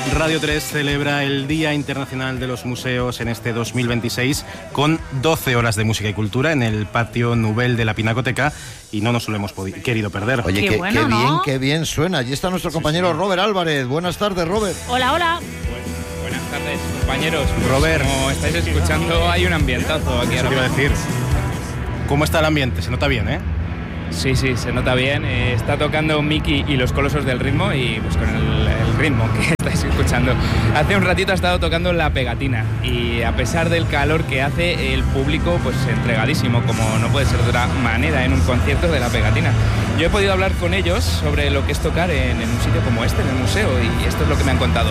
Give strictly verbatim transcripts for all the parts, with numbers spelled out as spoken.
Radio tres celebra el Día Internacional de los Museos en este dos mil veintiséis con doce horas de música y cultura en el patio Nubel de la Pinacoteca y no nos lo hemos querido perder. Oye, qué, qué, bueno, qué ¿no? bien, qué bien suena. Allí está nuestro compañero sí, Robert Álvarez. Buenas tardes, Robert. Hola, hola. Pues, buenas tardes, compañeros. Robert. Como estáis escuchando, hay un ambientazo aquí. Eso iba a decir. ¿Cómo está el ambiente? Se nota bien, ¿eh? Sí, sí, se nota bien. Eh, está tocando Miki y los Colosos del Ritmo y pues con el, el ritmo que estáis escuchando. Hace un ratito ha estado tocando La Pegatina y a pesar del calor que hace, el público pues entregadísimo, como no puede ser de otra manera en un concierto de La Pegatina. Yo he podido hablar con ellos sobre lo que es tocar en, en un sitio como este, en el museo, y esto es lo que me han contado.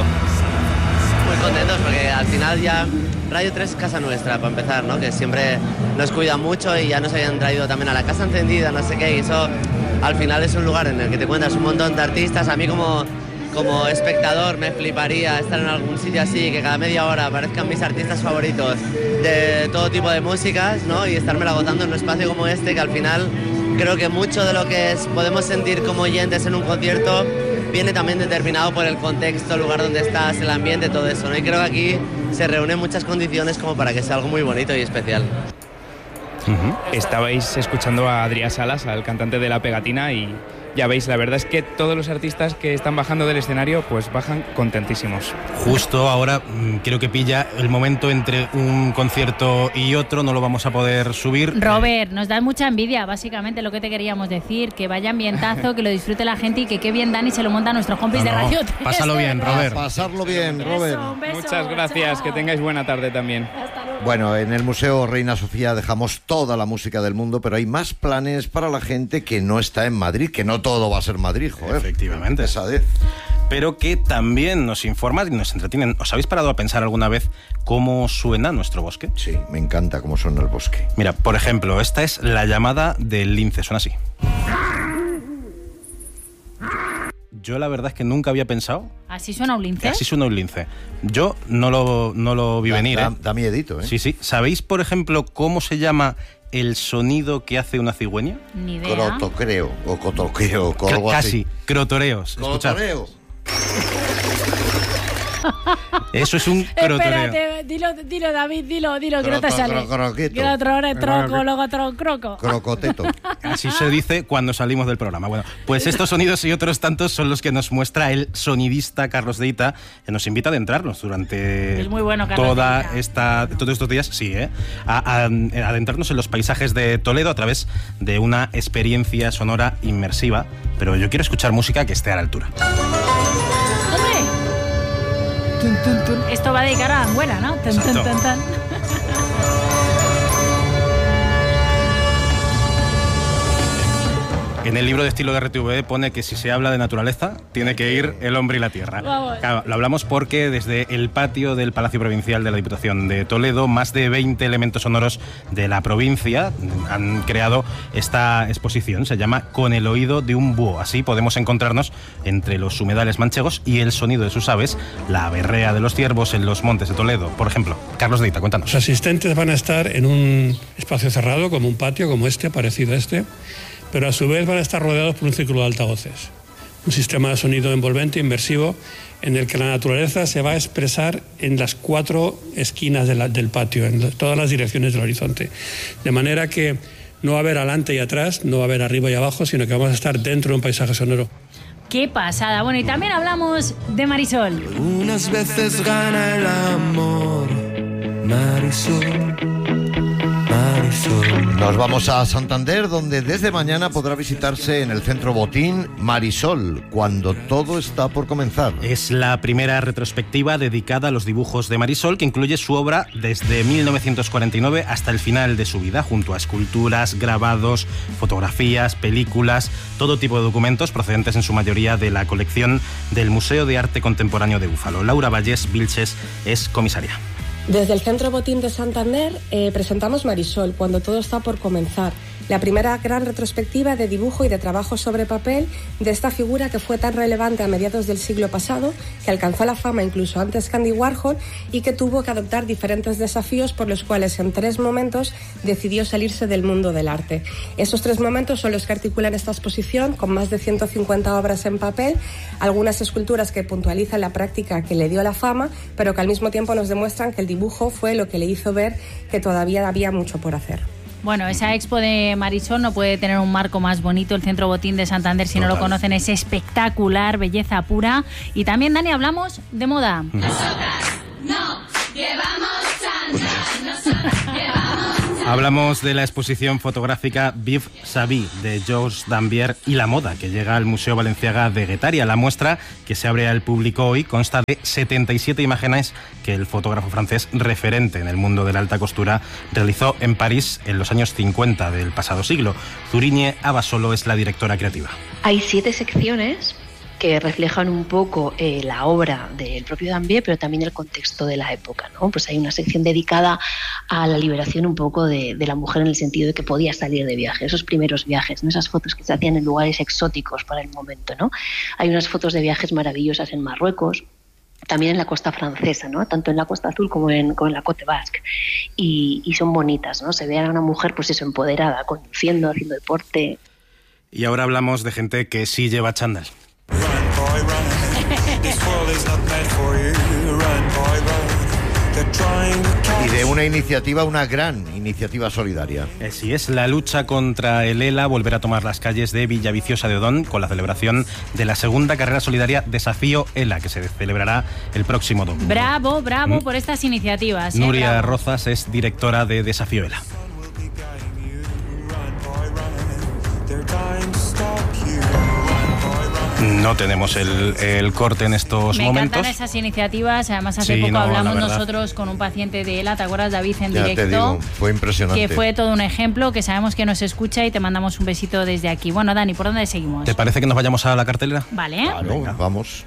Muy contentos porque al final ya Radio tres es casa nuestra, para empezar, ¿no? Que siempre nos cuida mucho y ya nos habían traído también a La Casa Encendida, no sé qué, y eso al final es un lugar en el que te encuentras un montón de artistas. A mí como, como espectador me fliparía estar en algún sitio así, que cada media hora aparezcan mis artistas favoritos de todo tipo de músicas, ¿no? Y estármela gozando en un espacio como este, que al final creo que mucho de lo que es, podemos sentir como oyentes en un concierto viene también determinado por el contexto, el lugar donde estás, el ambiente, todo eso, ¿no? Y creo que aquí se reúnen muchas condiciones como para que sea algo muy bonito y especial. Uh-huh. Estabais escuchando a Adrià Salas, al cantante de La Pegatina, y ya veis, la verdad es que todos los artistas que están bajando del escenario pues bajan contentísimos. Justo ahora creo que pilla el momento entre un concierto y otro, no lo vamos a poder subir. Robert, nos da mucha envidia, básicamente lo que te queríamos decir, que vaya ambientazo, que lo disfrute la gente y que qué bien Dani se lo monta a nuestros compis no, no. de Radio tres. Pásalo bien, Robert. Pasarlo bien, Robert. Beso, un beso, muchas gracias, chao. Que tengáis buena tarde también. Hasta luego. Bueno, en el Museo Reina Sofía dejamos toda la música del mundo, pero hay más planes para la gente que no está en Madrid, que no todo va a ser Madrid, joder. Efectivamente. Pesadez. Pero que también nos informan y nos entretienen. ¿Os habéis parado a pensar alguna vez cómo suena nuestro bosque? Sí, me encanta cómo suena el bosque. Mira, por ejemplo, esta es la llamada del lince, suena así. Yo la verdad es que nunca había pensado... ¿Así suena un lince? Así suena un lince. Yo no lo, no lo vi da, venir, da, ¿eh? Da miedito, ¿eh? Sí, sí. ¿Sabéis, por ejemplo, cómo se llama el sonido que hace una cigüeña? Ni idea. Crotocreo, o cotoqueo, o algo Casi, así. crotoreos. Escuchad. Crotoreo. Eso es un crotoreo. Espérate, dilo, dilo David, dilo, dilo, que no te Croto, sale. cro- croquito. Que otro hora es troco, luego otro croco. Crocoteto. Así se dice cuando salimos del programa. Bueno, pues estos sonidos y otros tantos son los que nos muestra el sonidista Carlos Deita, que nos invita a adentrarnos durante Es muy bueno, Carlos toda Deita. esta, todos estos días, sí, ¿eh? A, a- a adentrarnos en los paisajes de Toledo a través de una experiencia sonora inmersiva. Pero yo quiero escuchar música que esté a la altura. ¡Hombre! Tun, tun, tun. Esto va a dedicar a Anguera, ¿no? Tun, tun, Exacto. tun, tun. En el libro de estilo de R T V pone que si se habla de naturaleza, tiene que ir el hombre y la tierra. Vamos. Claro, lo hablamos porque desde el patio del Palacio Provincial de la Diputación de Toledo, más de veinte elementos sonoros de la provincia han creado esta exposición. Se llama Con el oído de un búho. Así podemos encontrarnos entre los humedales manchegos y el sonido de sus aves, la berrea de los ciervos en los montes de Toledo. Por ejemplo, Carlos Deita, cuéntanos. Los asistentes van a estar en un espacio cerrado, como un patio, como este, parecido a este, pero a su vez van a estar rodeados por un círculo de altavoces. Un sistema de sonido envolvente, inmersivo, en el que la naturaleza se va a expresar en las cuatro esquinas de la, del patio, en todas las direcciones del horizonte. De manera que no va a haber adelante y atrás, no va a haber arriba y abajo, sino que vamos a estar dentro de un paisaje sonoro. ¡Qué pasada! Bueno, y también hablamos de Marisol. Unas veces gana el amor, Marisol, Marisol. Nos vamos a Santander, donde desde mañana podrá visitarse en el Centro Botín Marisol, cuando todo está por comenzar. Es la primera retrospectiva dedicada a los dibujos de Marisol, que incluye su obra desde mil novecientos cuarenta y nueve hasta el final de su vida, junto a esculturas, grabados, fotografías, películas, todo tipo de documentos procedentes en su mayoría de la colección del Museo de Arte Contemporáneo de Búfalo. Laura Vallés Vilches es comisaria. Desde el Centro Botín de Santander eh, presentamos Marisol, cuando todo está por comenzar. la primera gran retrospectiva de dibujo y de trabajo sobre papel de esta figura que fue tan relevante a mediados del siglo pasado, que alcanzó la fama incluso antes que Andy Warhol y que tuvo que adoptar diferentes desafíos por los cuales en tres momentos decidió salirse del mundo del arte. Esos tres momentos son los que articulan esta exposición, con más de ciento cincuenta obras en papel, algunas esculturas que puntualizan la práctica que le dio la fama, pero que al mismo tiempo nos demuestran que el dibujo fue lo que le hizo ver que todavía había mucho por hacer. Bueno, esa expo de Marisol no puede tener un marco más bonito. El Centro Botín de Santander, si Total. no lo conocen, es espectacular, belleza pura. Y también, Dani, hablamos de moda. Nosotras no llevamos chándal, nosotras llevamos... Hablamos de la exposición fotográfica Vive sa vie de Georges Dambier y la moda, que llega al Museo Balenciaga de Guetaria. La muestra, que se abre al público hoy, consta de setenta y siete imágenes que el fotógrafo francés referente en el mundo de la alta costura realizó en París en los años cincuenta del pasado siglo. Zuriñe Abasolo es la directora creativa. Hay siete secciones que reflejan un poco eh, la obra del propio Dambier, pero también el contexto de la época, ¿no? Pues hay una sección dedicada a la liberación un poco de, de la mujer, en el sentido de que podía salir de viaje, esos primeros viajes, ¿no? Esas fotos que se hacían en lugares exóticos para el momento, ¿no? Hay unas fotos de viajes maravillosas en Marruecos, también en la costa francesa, ¿no? Tanto en la Costa Azul como en, como en la Côte Basque, y, y son bonitas, ¿no? Se ve a una mujer, pues eso, empoderada, conduciendo, haciendo deporte. Y ahora hablamos de gente que sí lleva chándal. Y de una iniciativa, una gran iniciativa solidaria. Así es, la lucha contra el ELA volverá a tomar las calles de Villaviciosa de Odón con la celebración de la segunda carrera solidaria Desafío ELA, que se celebrará el próximo domingo. Bravo, bravo ¿Mm? por estas iniciativas. Nuria ¿eh? Bravo. Rozas es directora de Desafío ELA. No tenemos el, el corte en estos Me momentos. Me encantan esas iniciativas. Además, hace sí, poco no, hablamos verdad. nosotros con un paciente de ELA, ¿te acuerdas, David, en ya directo? Te digo, fue impresionante. Que fue todo un ejemplo, que sabemos que nos escucha y te mandamos un besito desde aquí. Bueno, Dani, ¿por dónde seguimos? ¿Te parece que nos vayamos a la cartelera? Vale. Claro, Venga. vamos.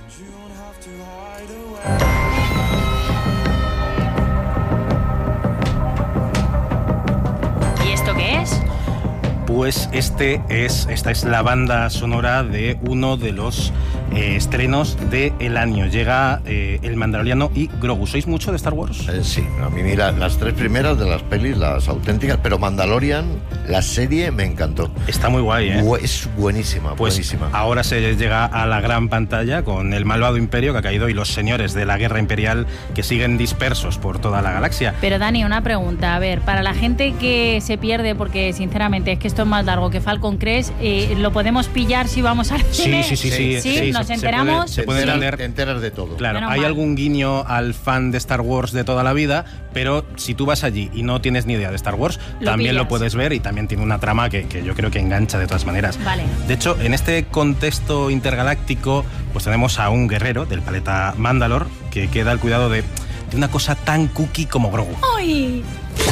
¿Y esto qué es? Pues este es, esta es la banda sonora de uno de los eh, estrenos del año. Llega eh, El Mandaloriano y Grogu. ¿Sois mucho de Star Wars? Eh, sí, a mí mira, las tres primeras de las pelis, las auténticas, pero Mandalorian, la serie me encantó. Está muy guay, ¿eh? Es buenísima, pues buenísima. Ahora se llega a la gran pantalla con el malvado imperio que ha caído y los señores de la guerra imperial que siguen dispersos por toda la galaxia. Pero Dani, una pregunta, a ver, para la gente que se pierde, porque sinceramente es que esto es más largo que Falcon Crest, eh, ¿lo podemos pillar si vamos al cine? Sí, sí, sí. Sí, sí, sí nos se, enteramos. Se puede, se puede sí. Te enteras de todo. Claro, Menos hay mal. algún guiño al fan de Star Wars de toda la vida, pero si tú vas allí y no tienes ni idea de Star Wars, lo también pillas. lo puedes ver y también tiene una trama que, que yo creo que engancha de todas maneras. Vale. De hecho, en este contexto intergaláctico, pues tenemos a un guerrero del planeta Mandalor que queda al cuidado de, de una cosa tan cookie como Grogu. ¡Ay!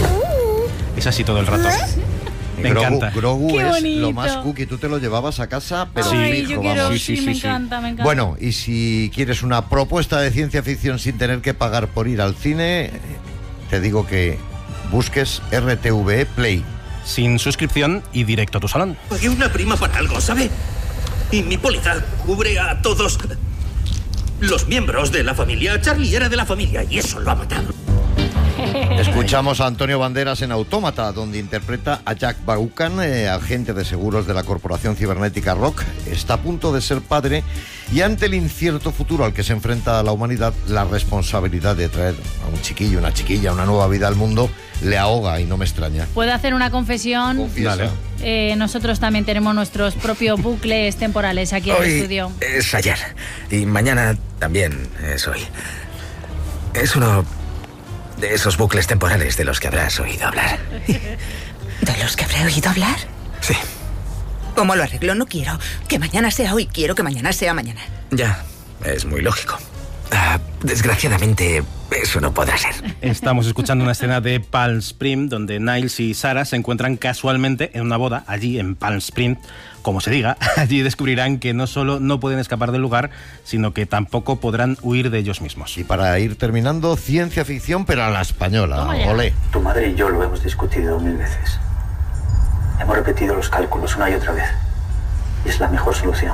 Es así todo el rato. Me Grogu, encanta. Grogu Qué es bonito. lo más cookie. Tú te lo llevabas a casa, pero Ay, fijo, yo quiero, vamos. sí, sí, sí, me sí. encanta, me encanta. Bueno, y si quieres una propuesta de ciencia ficción sin tener que pagar por ir al cine, te digo que busques R T V E Play. Sin suscripción y directo a tu salón. Pagué una prima para algo, ¿sabe? Y mi póliza cubre a todos los miembros de la familia. Charlie era de la familia y eso lo ha matado. Escuchamos a Antonio Banderas en Autómata, donde interpreta a Jack Vaughan, eh, agente de seguros de la corporación cibernética Rock. Está a punto de ser padre y ante el incierto futuro al que se enfrenta la humanidad, la responsabilidad de traer a un chiquillo, una chiquilla, una nueva vida al mundo, le ahoga y no me extraña. ¿Puedo hacer una confesión? Confiesa. Eh, nosotros también tenemos nuestros propios bucles temporales aquí en hoy el estudio. Es ayer y mañana también es hoy. Es uno de esos bucles temporales de los que habrás oído hablar. ¿De los que habré oído hablar? Sí. ¿Cómo lo arreglo? No quiero que mañana sea hoy, quiero que mañana sea mañana. Ya, es muy lógico. Ah, desgraciadamente, eso no podrá ser. Estamos escuchando una escena de Palm Springs donde Niles y Sarah se encuentran casualmente en una boda allí en Palm Springs. Como se diga, allí descubrirán que no solo no pueden escapar del lugar, sino que tampoco podrán huir de ellos mismos. Y para ir terminando, ciencia ficción, pero a la española. Olé. Tu madre y yo lo hemos discutido mil veces. Hemos repetido los cálculos una y otra vez. Y es la mejor solución.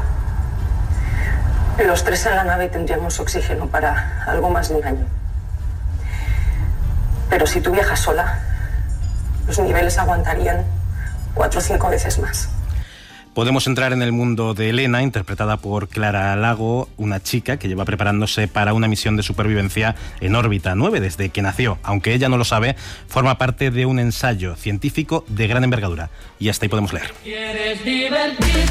Los tres en la nave tendríamos oxígeno para algo más de un año. Pero si tú viajas sola, los niveles aguantarían cuatro o cinco veces más. Podemos entrar en el mundo de Elena, interpretada por Clara Lago, una chica que lleva preparándose para una misión de supervivencia en órbita nueve desde que nació. Aunque ella no lo sabe, forma parte de un ensayo científico de gran envergadura. Y hasta ahí podemos leer. ¿Quieres divertir?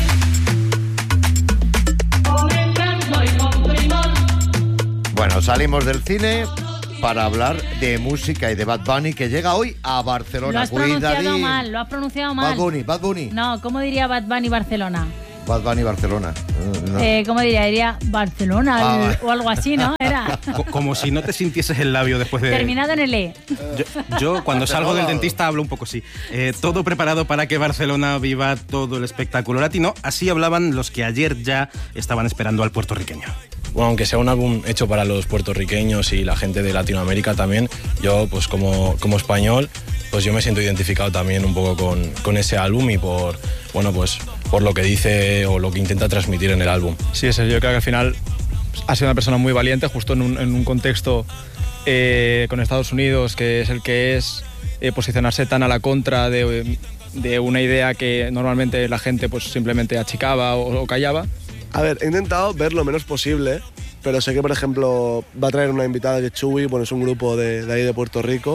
Con encanto y con primor. Bueno, salimos del cine para hablar de música y de Bad Bunny, que llega hoy a Barcelona. Lo has pronunciado Cuidadín. mal, lo has pronunciado mal. Bad Bunny, Bad Bunny. No, ¿cómo diría Bad Bunny Barcelona? Bad Bunny Barcelona. No. Eh, ¿Cómo diría? Diría Barcelona Ah, el- o algo así, ¿no? Era Co- Como si no te sintieses el labio después de... terminado en el E. Yo, yo cuando salgo del dentista hablo un poco así. Eh, todo preparado para que Barcelona viva todo el espectáculo latino. Así hablaban los que ayer ya estaban esperando al puertorriqueño. Bueno, aunque sea un álbum hecho para los puertorriqueños y la gente de Latinoamérica también, yo pues como, como español, pues yo me siento identificado también un poco con, con ese álbum y por, bueno, pues por lo que dice o lo que intenta transmitir en el álbum. Sí, eso, yo creo que al final ha sido una persona muy valiente, justo en un, en un contexto eh, con Estados Unidos, que es el que es, eh, posicionarse tan a la contra de, de una idea que normalmente la gente pues simplemente achicaba o, o callaba. A ver, he intentado ver lo menos posible, pero sé que, por ejemplo, va a traer una invitada de Chewy, bueno, es un grupo de, de ahí de Puerto Rico,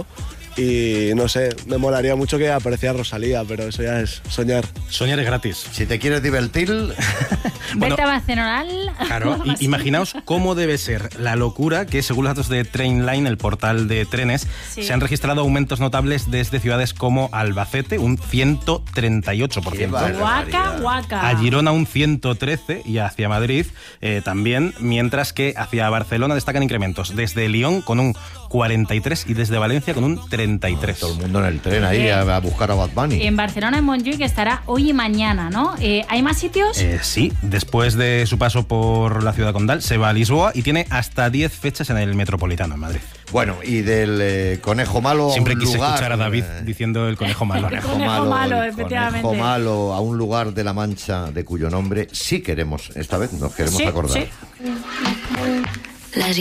y no sé, me molaría mucho que apareciera Rosalía, pero eso ya es soñar. Soñar es gratis. Si te quieres divertir... Bueno, Vete a Barcelona. Claro, algo i- así. imaginaos cómo debe ser la locura que, según los datos de Trainline, el portal de trenes, Sí. se han registrado aumentos notables desde ciudades como Albacete, un ciento treinta y ocho por ciento. Guaca, guaca. A Girona un ciento trece y hacia Madrid eh, también, mientras que hacia Barcelona destacan incrementos desde Lyon con un cuarenta y tres y desde Valencia con un treinta y tres. Todo el mundo en el tren ahí a, a buscar a Bad Bunny. En Barcelona, en Montjuïc, estará hoy y mañana, ¿no? Eh, ¿Hay más sitios? Eh, sí, después de su paso por la ciudad condal, se va a Lisboa y tiene hasta diez fechas en el Metropolitano, en Madrid. Bueno, y del eh, conejo malo a Siempre un quise lugar, escuchar a David eh, diciendo el conejo malo. Conejo, Conejo malo, malo, el efectivamente. conejo malo a un lugar de la Mancha de cuyo nombre sí queremos, esta vez nos queremos Sí, acordar. sí. Las